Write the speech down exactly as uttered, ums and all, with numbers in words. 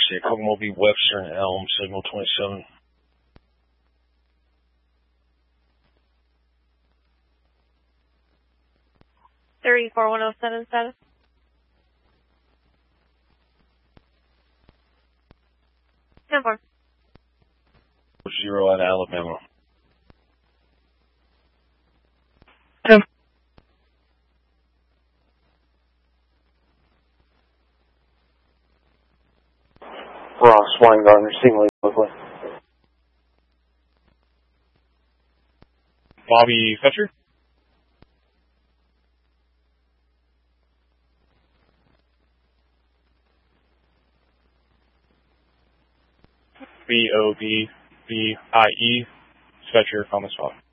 State, Kokomo B. Webster and Elm, signal twenty-seven. thirty-four one oh seven status. ten four. Zero at Alabama. ten. Ross Weingartner, Stingley, Brooklyn. Bobby Fetcher. B O B B I E, Fetcher, Common Spot.